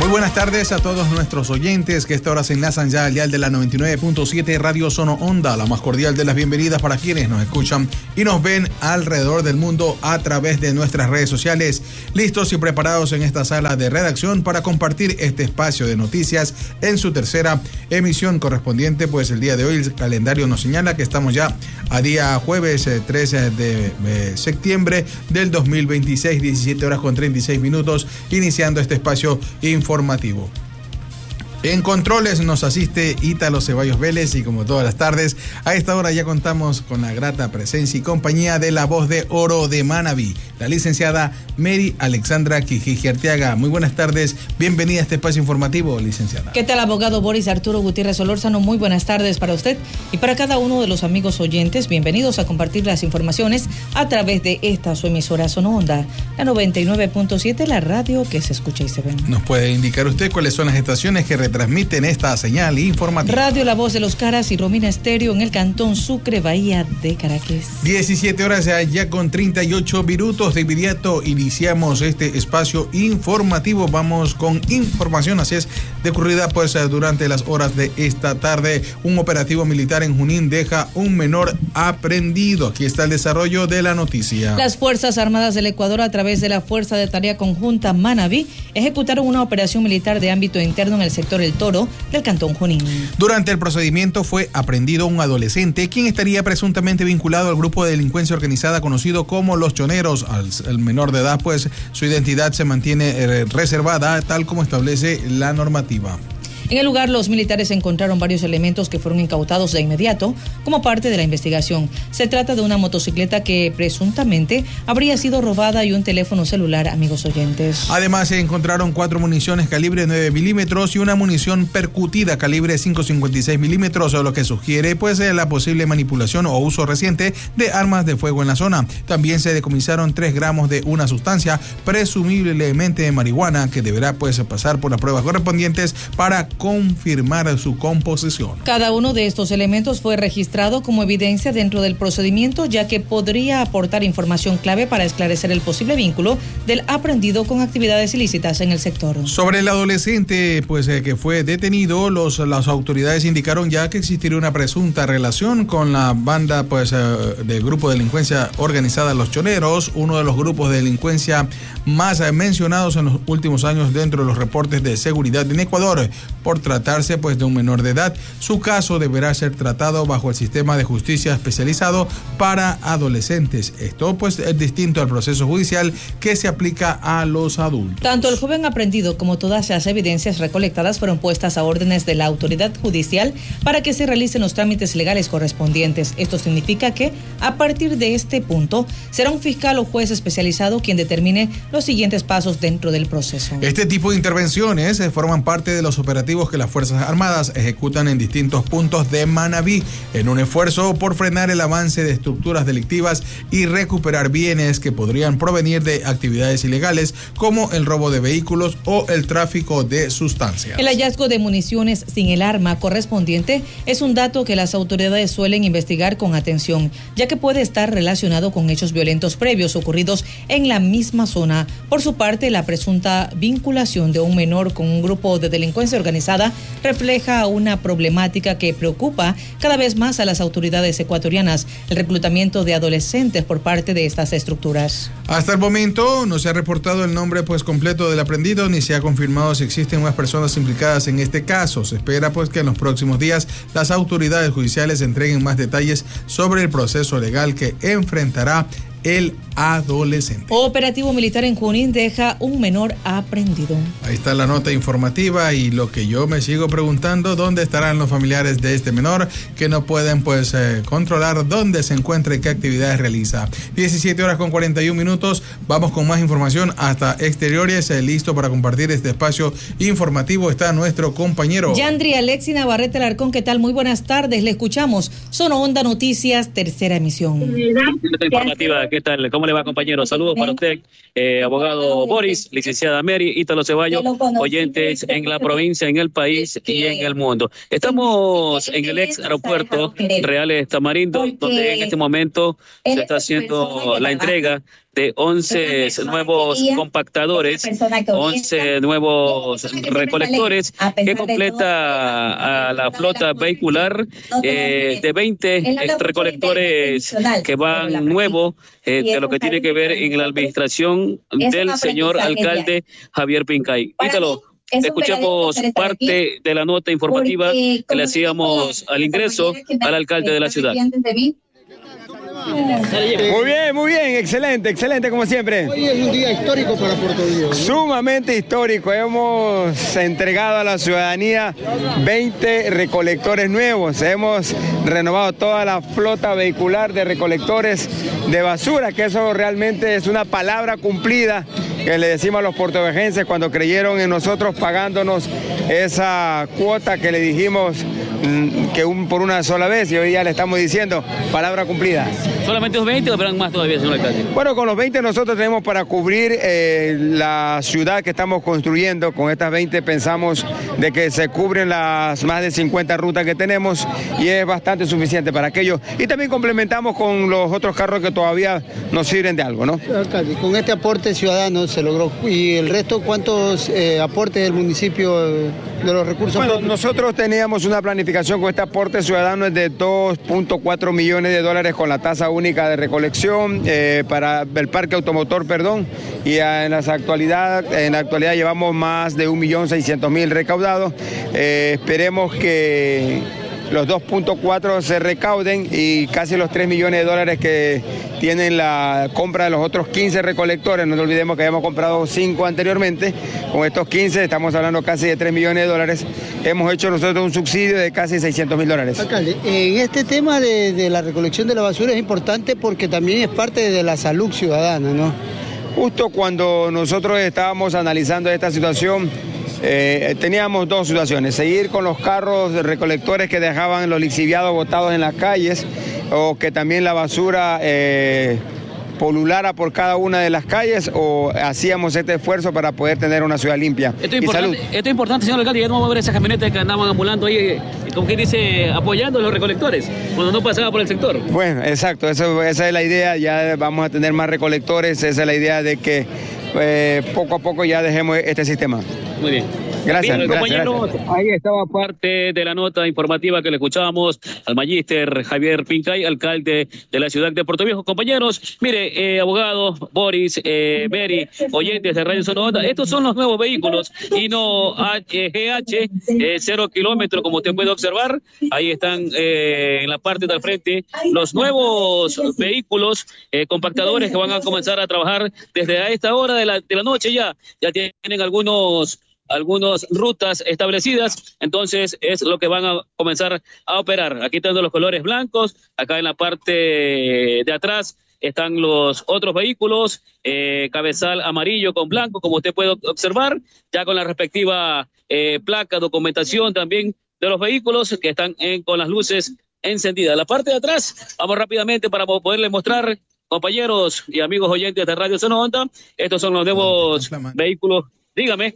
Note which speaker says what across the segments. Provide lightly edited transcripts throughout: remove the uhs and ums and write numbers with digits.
Speaker 1: buenas tardes a todos nuestros oyentes que a esta hora se enlazan ya al dial de la 99.7 Radio Sono Onda. La más cordial de las bienvenidas para quienes nos escuchan y nos ven alrededor del mundo a través de nuestras redes sociales. Listos y preparados en esta sala de redacción para compartir este espacio de noticias en su tercera emisión correspondiente. Pues el día de hoy el calendario nos señala que estamos ya a día jueves 13 de septiembre del 2026, 17 horas con 36 minutos, iniciando este espacio informativo. En controles nos asiste Ítalo Ceballos Vélez y como todas las tardes, a esta hora ya contamos con la grata presencia y compañía de la voz de oro de Manabí, la licenciada Mary Alexandra Quijiji Arteaga. Muy buenas tardes, bienvenida a este espacio informativo, licenciada.
Speaker 2: ¿Qué tal, abogado Boris Arturo Gutiérrez Solórzano? Muy buenas tardes para usted y para cada uno de los amigos oyentes. Bienvenidos a compartir las informaciones a través de esta su emisora Sono Onda, la 99.7, la radio que se escucha y se ve.
Speaker 1: ¿Nos puede indicar usted cuáles son las estaciones que transmiten esta señal informativa?
Speaker 2: Radio La Voz de los Caras y Romina Estéreo en el Cantón Sucre, Bahía de Caracas.
Speaker 1: 17 horas ya con 38 minutos. De inmediato iniciamos este espacio informativo. Vamos con información, así es, ocurrida pues durante las horas de esta tarde. Un operativo militar en Junín deja un menor aprehendido. Aquí está el desarrollo de la noticia.
Speaker 2: Las Fuerzas Armadas del Ecuador, a través de la Fuerza de Tarea Conjunta Manabí, ejecutaron una operación militar de ámbito interno en el sector El Toro del Cantón Junín. Durante el procedimiento fue aprehendido un adolescente quien estaría presuntamente vinculado al grupo de delincuencia organizada conocido como Los Choneros. Al menor de edad, pues su identidad se mantiene reservada tal como establece la normativa. En el lugar, los militares encontraron varios elementos que fueron incautados de inmediato como parte de la investigación. Se trata de una motocicleta que presuntamente habría sido robada y un teléfono celular, amigos oyentes. Además, se encontraron 4 municiones calibre 9 milímetros y una munición percutida calibre 5.56 milímetros, lo que sugiere pues la posible manipulación o uso reciente de armas de fuego en la zona. También se decomisaron 3 gramos de una sustancia, presumiblemente de marihuana, que deberá pues pasar por las pruebas correspondientes para confirmar su composición. Cada uno de estos elementos fue registrado como evidencia dentro del procedimiento, ya que podría aportar información clave para esclarecer el posible vínculo del aprehendido con actividades ilícitas en el sector. Sobre el adolescente pues que fue detenido, las autoridades indicaron ya que existiría una presunta relación con la banda pues del grupo de delincuencia organizada Los Choneros, uno de los grupos de delincuencia más mencionados en los últimos años dentro de los reportes de seguridad en Ecuador. Por tratarse pues de un menor de edad, su caso deberá ser tratado bajo el sistema de justicia especializado para adolescentes. Esto pues es distinto al proceso judicial que se aplica a los adultos. Tanto el joven aprehendido como todas las evidencias recolectadas fueron puestas a órdenes de la autoridad judicial para que se realicen los trámites legales correspondientes. Esto significa que a partir de este punto será un fiscal o juez especializado quien determine los siguientes pasos dentro del proceso. Este tipo de intervenciones forman parte de los operativos que las Fuerzas Armadas ejecutan en distintos puntos de Manabí en un esfuerzo por frenar el avance de estructuras delictivas y recuperar bienes que podrían provenir de actividades ilegales como el robo de vehículos o el tráfico de sustancias. El hallazgo de municiones sin el arma correspondiente es un dato que las autoridades suelen investigar con atención, ya que puede estar relacionado con hechos violentos previos ocurridos en la misma zona. Por su parte, la presunta vinculación de un menor con un grupo de delincuencia organizada refleja una problemática que preocupa cada vez más a las autoridades ecuatorianas, el reclutamiento de adolescentes por parte de estas estructuras. Hasta el momento no se ha reportado el nombre pues completo del aprehendido ni se ha confirmado si existen más personas implicadas en este caso. Se espera pues que en los próximos días las autoridades judiciales entreguen más detalles sobre el proceso legal que enfrentará el adolescente. Operativo militar en Junín deja un menor aprehendido. Ahí está la nota informativa y lo que yo me sigo preguntando, ¿dónde estarán los familiares de este menor que no pueden pues controlar dónde se encuentra y qué actividades realiza? 17 horas con 41 minutos, vamos con más información hasta exteriores, listo para compartir este espacio informativo está nuestro compañero Yandri Alexi Navarrete Alarcón. ¿Qué tal? Muy buenas tardes, le escuchamos. Sono Onda Noticias, tercera emisión.
Speaker 3: Informativa, ¿qué tal? ¿Cómo le va, compañero? Saludos para usted, abogado Boris, licenciada Mary, Ítalo Ceballos, oyentes en la provincia, en el país y en el mundo. Estamos en el ex aeropuerto Reales Tamarindo, donde en este momento se está haciendo la entrega de 11 nuevos compactadores, 11 nuevos recolectores, que completa a la flota vehicular de 20 recolectores que van nuevos, de lo que tiene que ver en la administración del señor alcalde Javier Pincay. Ítalo, escuchemos parte de la nota informativa que le hacíamos al ingreso al alcalde de la ciudad.
Speaker 4: Muy bien, excelente como siempre.
Speaker 5: Hoy es un día histórico para Puerto Viejo, ¿no?
Speaker 4: Sumamente histórico. Hemos entregado a la ciudadanía 20 recolectores nuevos. Hemos renovado toda la flota vehicular de recolectores de basura, que eso realmente es una palabra cumplida que le decimos a los puertovejenses cuando creyeron en nosotros pagándonos esa cuota que le dijimos que por una sola vez, y hoy ya le estamos diciendo palabra cumplida.
Speaker 3: ¿Solamente los 20 o esperan más todavía, señor alcalde?
Speaker 4: Bueno, con los 20 nosotros tenemos para cubrir la ciudad que estamos construyendo. Con estas 20 pensamos de que se cubren las más de 50 rutas que tenemos y es bastante suficiente para aquello. Y también complementamos con los otros carros que todavía nos sirven de algo, ¿no?
Speaker 5: Alcalde, con este aporte ciudadano se logró. ¿Y el resto cuántos aportes del municipio de los recursos?
Speaker 4: Bueno, nosotros teníamos una planificación con este aporte ciudadano de $2.4 millones con la tasa única de recolección para el parque automotor, y en la actualidad llevamos más de 1.600.000 recaudados. Esperemos que los 2.4 se recauden y casi los $3 millones que tienen la compra de los otros 15 recolectores. No olvidemos que habíamos comprado 5 anteriormente. Con estos 15 estamos hablando casi de $3 millones. Hemos hecho nosotros un subsidio de casi $600.000.
Speaker 5: Alcalde, en este tema de la recolección de la basura es importante porque también es parte de la salud ciudadana, ¿no?
Speaker 4: Justo cuando nosotros estábamos analizando esta situación, teníamos dos situaciones: seguir con los carros recolectores que dejaban los lixiviados botados en las calles, o que también la basura polulara por cada una de las calles, o hacíamos este esfuerzo para poder tener una ciudad limpia.
Speaker 3: Esto es importante, señor alcalde. Ya no vamos a ver esas camionetas que andaban ambulando ahí, como que dice, apoyando a los recolectores cuando no pasaba por el sector.
Speaker 4: Bueno, exacto, esa es la idea. Ya vamos a tener más recolectores. Esa es la idea de que poco a poco ya dejemos este sistema.
Speaker 3: Muy bien.
Speaker 4: Gracias.
Speaker 3: Bien, compañeros,
Speaker 4: gracias.
Speaker 3: Ahí estaba parte de la nota informativa que le escuchábamos al magíster Javier Pincay, alcalde de la ciudad de Puerto Viejo. Compañeros, mire, abogado Boris, Mary, oyentes de Radio Zona Onda, estos son los nuevos vehículos Hino GH 0 kilómetros, como usted puede observar. Ahí están en la parte del frente los nuevos vehículos compactadores que van a comenzar a trabajar desde a esta hora de la noche. Ya tienen algunas rutas establecidas, entonces es lo que van a comenzar a operar. Aquí están los colores blancos, acá en la parte de atrás están los otros vehículos, cabezal amarillo con blanco, como usted puede observar, ya con la respectiva placa, documentación también de los vehículos que están con las luces encendidas. La parte de atrás, vamos rápidamente para poderles mostrar, compañeros y amigos oyentes de Radio Zona Onda, estos son los nuevos vehículos. Dígame.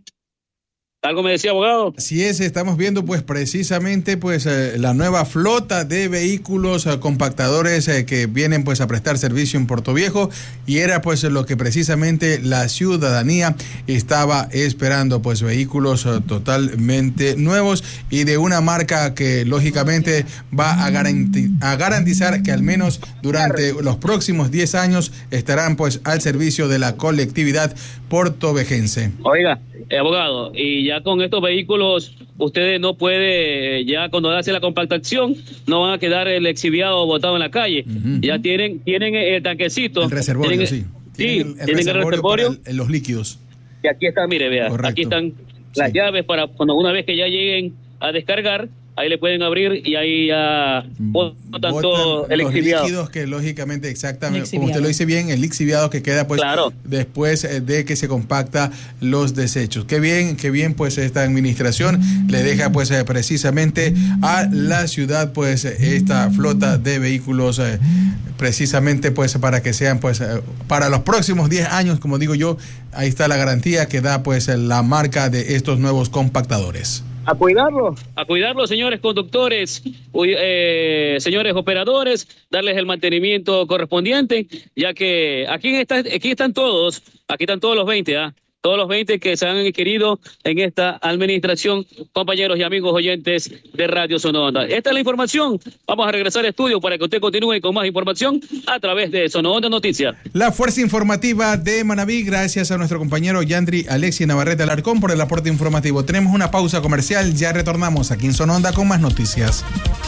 Speaker 3: ¿Algo me decía, abogado?
Speaker 1: Así es, estamos viendo pues precisamente pues la nueva flota de vehículos compactadores que vienen pues a prestar servicio en Puerto Viejo, y era pues lo que precisamente la ciudadanía estaba esperando, pues vehículos totalmente nuevos y de una marca que lógicamente va a garantizar que al menos durante los próximos 10 años estarán pues al servicio de la colectividad puertovejense.
Speaker 3: Oiga, abogado, y ya con estos vehículos ustedes no puede, ya cuando hace la compactación no van a quedar el exhibiado botado en la calle. Ya tienen el tanquecito, el
Speaker 1: reservorio, sí.
Speaker 3: Tienen el reservorio
Speaker 1: para los líquidos.
Speaker 3: Y aquí está, mire, vea. Correcto. Aquí están las llaves para cuando una vez que ya lleguen a descargar, ahí le pueden abrir y ahí ya botan todo el exhibiado. Los líquidos
Speaker 1: que lógicamente, exactamente, como usted lo dice bien, el lixiviado que queda pues claro, después de que se compacta los desechos. Qué bien pues esta administración le deja pues precisamente a la ciudad pues esta flota de vehículos precisamente pues para que sean pues para los próximos 10 años, como digo yo, ahí está la garantía que da pues la marca de estos nuevos compactadores.
Speaker 6: A cuidarlo.
Speaker 3: A cuidarlo, señores conductores, señores operadores, darles el mantenimiento correspondiente, ya que aquí están todos los 20, todos los 20 que se han adquirido en esta administración, compañeros y amigos oyentes de Radio Zona Onda. Esta es la información. Vamos a regresar al estudio para que usted continúe con más información a través de Zona Onda Noticias.
Speaker 1: La fuerza informativa de Manabí, gracias a nuestro compañero Yandri Alexi Navarrete Alarcón por el aporte informativo. Tenemos una pausa comercial, ya retornamos aquí en Zona Onda con más noticias.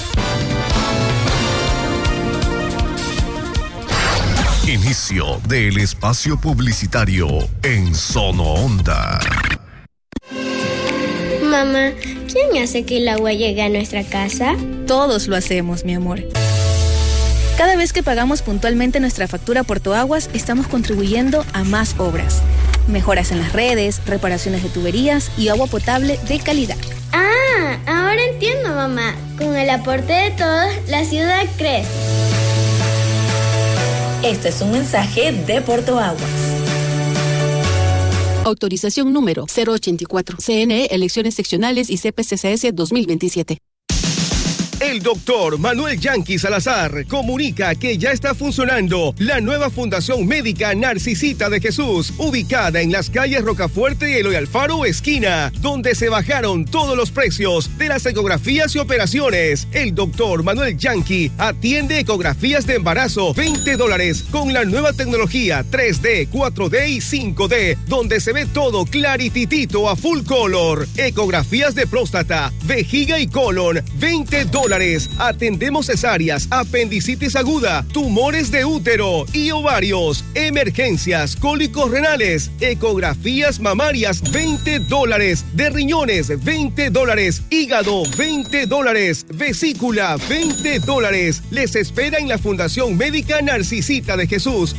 Speaker 7: Inicio del espacio publicitario en Zona Onda.
Speaker 8: Mamá, ¿quién hace que el agua llegue a nuestra casa?
Speaker 9: Todos lo hacemos, mi amor. Cada vez que pagamos puntualmente nuestra factura Portoaguas, estamos contribuyendo a más obras. Mejoras en las redes, reparaciones de tuberías y agua potable de calidad.
Speaker 8: Ah, ahora entiendo, mamá. Con el aporte de todos, la ciudad crece.
Speaker 10: Este es un mensaje de Portoaguas.
Speaker 11: Autorización número 084. CNE, Elecciones Seccionales y CPCCS 2027.
Speaker 12: El doctor Manuel Yanqui Salazar comunica que ya está funcionando la nueva Fundación Médica Narcisita de Jesús, ubicada en las calles Rocafuerte y Eloy Alfaro, esquina, donde se bajaron todos los precios de las ecografías y operaciones. El doctor Manuel Yanqui atiende ecografías de embarazo, $20, con la nueva tecnología 3D, 4D y 5D, donde se ve todo clarititito a full color. Ecografías de próstata, vejiga y colon, $20. Atendemos cesáreas, apendicitis aguda, tumores de útero y ovarios, emergencias, cólicos renales, ecografías mamarias, $20, de riñones, $20, hígado, $20, vesícula, $20. Les espera en la Fundación Médica Narcisita de Jesús.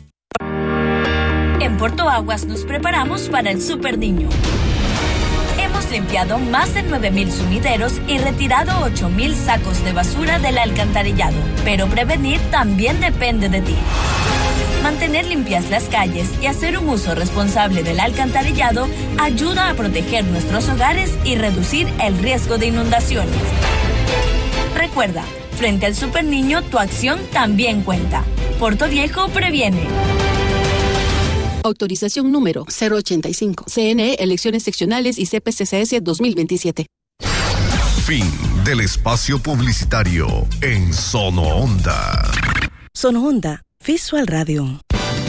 Speaker 10: En Portoaguas nos preparamos para el Super Niño. Hemos limpiado más de 9,000 sumideros y retirado 8,000 sacos de basura del alcantarillado. Pero prevenir también depende de ti. Mantener limpias las calles y hacer un uso responsable del alcantarillado ayuda a proteger nuestros hogares y reducir el riesgo de inundaciones. Recuerda, frente al Super Niño, tu acción también cuenta. Porto Viejo previene.
Speaker 11: Autorización número 085. CNE, Elecciones Seccionales y CPCCS 2027.
Speaker 7: Fin del espacio publicitario en Zona Onda.
Speaker 13: Zona Onda, Visual Radio.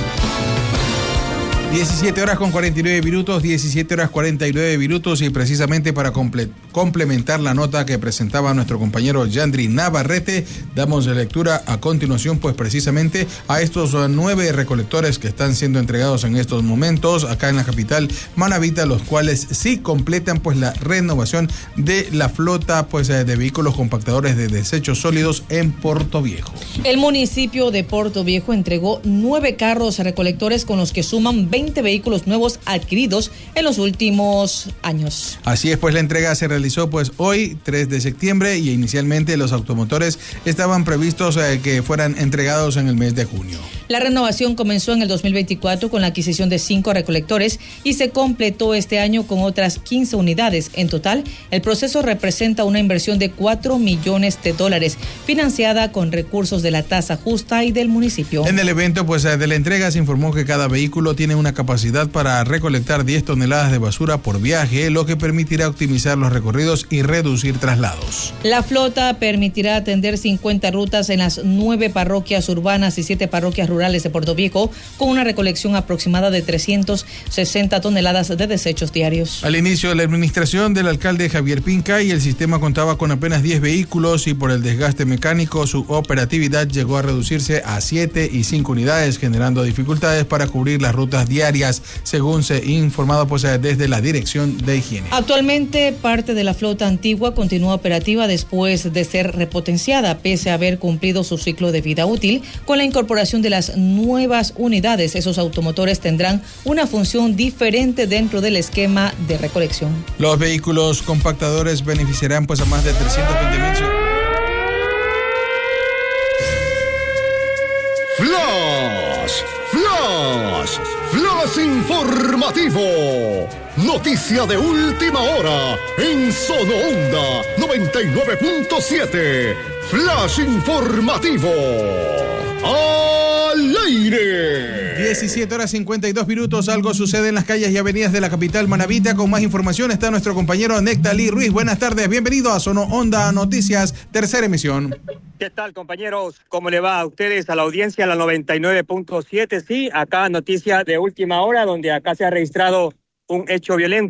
Speaker 1: 17 horas con 49 minutos, 17 horas 49 minutos, y precisamente para complementar la nota que presentaba nuestro compañero Yandri Navarrete, damos lectura a continuación pues precisamente a estos 9 recolectores que están siendo entregados en estos momentos acá en la capital manabita, los cuales sí completan pues la renovación de la flota pues de vehículos compactadores de desechos sólidos en Puerto Viejo.
Speaker 2: El municipio de Puerto Viejo entregó 9 carros recolectores con los que suman 20 vehículos nuevos adquiridos en los últimos años.
Speaker 1: Así es, pues la entrega se realizó pues hoy, 3 de septiembre, y inicialmente los automotores estaban previstos que fueran entregados en el mes de junio.
Speaker 2: La renovación comenzó en el 2024 con la adquisición de 5 recolectores y se completó este año con otras 15 unidades. En total, el proceso representa una inversión de $4 millones, financiada con recursos de la tasa justa y del municipio.
Speaker 1: En el evento pues de la entrega se informó que cada vehículo tiene una capacidad para recolectar 10 toneladas de basura por viaje, lo que permitirá optimizar los recorridos y reducir traslados.
Speaker 2: La flota permitirá atender 50 rutas en las 9 parroquias urbanas y 7 parroquias rurales de Puerto Viejo, con una recolección aproximada de 360 toneladas de desechos diarios.
Speaker 1: Al inicio de la administración del alcalde Javier Pincay, el sistema contaba con apenas 10 vehículos y por el desgaste mecánico su operatividad llegó a reducirse a 7 y 5 unidades, generando dificultades para cubrir las rutas diarias, según se ha informado pues desde la Dirección de Higiene.
Speaker 2: Actualmente, parte de la flota antigua continúa operativa después de ser repotenciada, pese a haber cumplido su ciclo de vida útil. Con la incorporación de las nuevas unidades, esos automotores tendrán una función diferente dentro del esquema de recolección.
Speaker 1: Los vehículos compactadores beneficiarán pues a más de 320,000.
Speaker 12: Flash
Speaker 7: Flash informativo. Noticia de última hora en Sono Onda 99.7. Flash informativo. Al aire.
Speaker 1: 17:52. Algo sucede en las calles y avenidas de la capital manabita. Con más información está nuestro compañero Nectalí Ruiz. Buenas tardes, bienvenido a Sono Onda Noticias, tercera emisión.
Speaker 6: ¿Qué tal, compañeros? ¿Cómo le va a ustedes, a la audiencia, a la 99.7? Sí, acá noticia de última hora, donde acá se ha registrado un hecho violento.